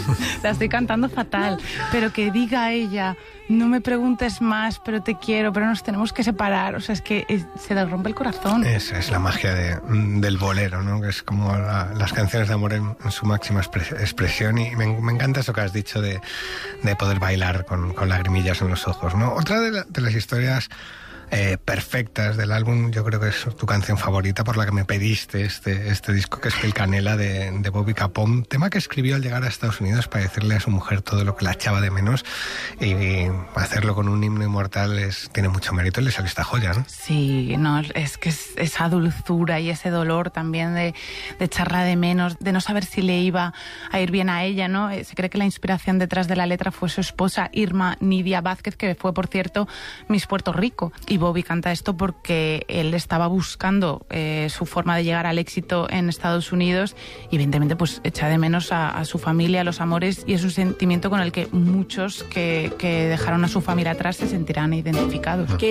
La estoy cantando fatal, pero que diga ella, no me preguntes más, pero te quiero, pero nos tenemos que separar. O sea, es que se le rompe el corazón. Esa es la magia del bolero, ¿no? Que es como las canciones de amor en su máxima expresión. Y me encanta eso que has dicho de poder bailar con lagrimillas en los ojos, ¿no? Otra de las historias perfectas del álbum, yo creo que es tu canción favorita, por la que me pediste este disco, que es El Canela de Bobby Capón, tema que escribió al llegar a Estados Unidos para decirle a su mujer todo lo que la echaba de menos, y hacerlo con un himno inmortal tiene mucho mérito y le salió esta joya, ¿no? Sí, no, es que esa dulzura y ese dolor también de echarla de menos, de no saber si le iba a ir bien a ella, ¿no? Se cree que la inspiración detrás de la letra fue su esposa Irma Nidia Vázquez, que fue, por cierto, Miss Puerto Rico. Y Bobby canta esto porque él estaba buscando su forma de llegar al éxito en Estados Unidos y evidentemente pues echa de menos a su familia, a los amores, y es un sentimiento con el que muchos que dejaron a su familia atrás se sentirán identificados.